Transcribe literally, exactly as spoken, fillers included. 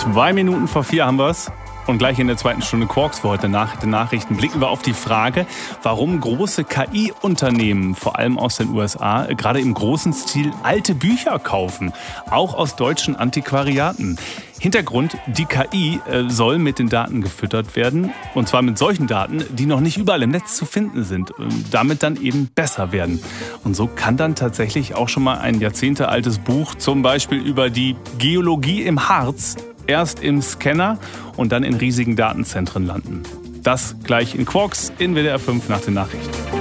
Zwei Minuten vor vier haben wir es. Und gleich in der zweiten Stunde Quarks für heute nach den Nachrichten blicken wir auf die Frage, warum große K I-Unternehmen, vor allem aus den U S A, gerade im großen Stil alte Bücher kaufen, auch aus deutschen Antiquariaten. Hintergrund, die K I äh, soll mit den Daten gefüttert werden, und zwar mit solchen Daten, die noch nicht überall im Netz zu finden sind, und damit dann eben besser werden. Und so kann dann tatsächlich auch schon mal ein jahrzehntealtes Buch, zum Beispiel über die Geologie im Harz, erst im Scanner und dann in riesigen Datenzentren landen. Das gleich in Quarks in W D R fünf nach den Nachrichten.